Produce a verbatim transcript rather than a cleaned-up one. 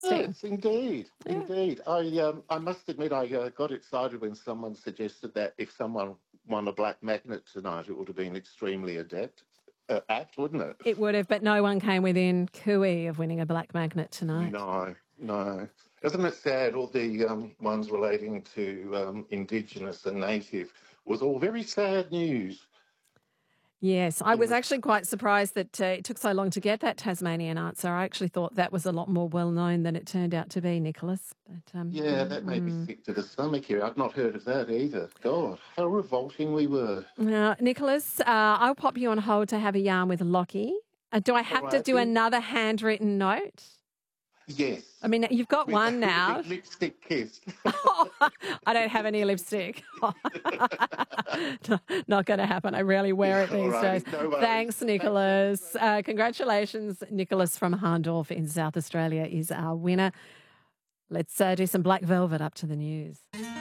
Yes, indeed, Yeah. indeed. I um, I must admit, I uh, got excited when someone suggested that if someone won a black magnet tonight, it would have been extremely adept, uh, apt, wouldn't it? It would have, but no one came within cooey of winning a black magnet tonight. No, no. Isn't it sad? All the um, ones relating to um, Indigenous and Native was all very sad news. Yes, I In was this, actually quite surprised that uh, it took so long to get that Tasmanian answer. I actually thought that was a lot more well known than it turned out to be, Nicholas. But um, yeah, that made me mm. sick to the stomach here. I'd not heard of that either. God, how revolting we were. Now, Nicholas, uh, I'll pop you on hold to have a yarn with Lockie. Uh, do I All have to do righty. another handwritten note? Yes. I mean, you've got With, one with a now. big lipstick kiss. I don't have any lipstick. Not going to happen. I rarely wear it All these days. righty, no worries. Thanks, Thanks, Anne. Nicholas. Uh, congratulations. Nicholas from Harndorf in South Australia is our winner. Let's uh, do some Black Velvet up to the news.